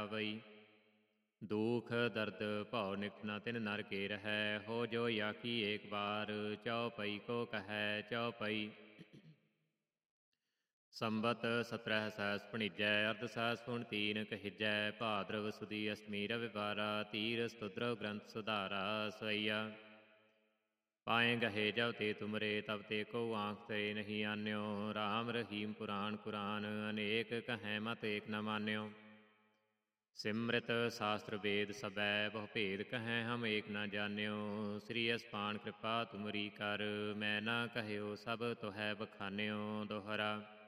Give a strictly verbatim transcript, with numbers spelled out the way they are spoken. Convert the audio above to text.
ਆਵਈ। ਦੁਖ ਦਰਦ ਭਉ ਨਿਕਟ ਨ ਤਿਨ ਨਰ ਕੇ ਰਹੈ। ਹੋ ਜੋ ਆਖੀ ਏਕ ਬਾਰ ਚਉਪਈ ਕੋ ਕਹੈ ਚਉਪਈ। ਸੰਬਤ ਸਤਰਹਿ ਸਹਿਸ ਭਣੀਜੈ ਅਰਧ ਸਹਿਸ ਪੁਣ ਤੀਨ ਕਹਿਜੈ। ਭਾਦਰਵ ਸੁਦੀ ਅਸ਼ਟਮੀ ਰਵਿਵਾਰਾ ਤੀਰ ਸਤੁਦਰਵ ਗ੍ਰੰਥ ਸੁਧਾਰਾ ਸਵਈਆ। ਪਾਏ ਗਹੇ ਜਬ ਤੇ ਤੁਮਰੇ ਤਬ ਤੇ ਕੋ ਆਂਖ ਤੇ ਨਹੀਂ ਆਨਿਓ। ਰਾਮ ਰਹੀਮ ਪੁਰਾਣ ਕੁਰਾਨ ਅਨੇਕ ਕਹੈ ਮਤ ਏਕ ਨ ਮਾਨਿਓ। ਸਿਮ੍ਰਿਤ ਸਾਸਤਰ ਵੇਦ ਸਬੈ ਬਹੁ ਭੇਦ ਕਹੈ ਹਮ ਏਕ ਨ ਜਾਣਿਓ। ਸ੍ਰੀ ਅਸਪਾਨ ਕਿਰਪਾ ਤੁਮਰੀ ਕਰ ਮੈਂ ਨਾ ਕਹਿਓ ਸਭ ਤੋਹੈ ਬਖਾਨਿਓ। ਦੋਹਰਾ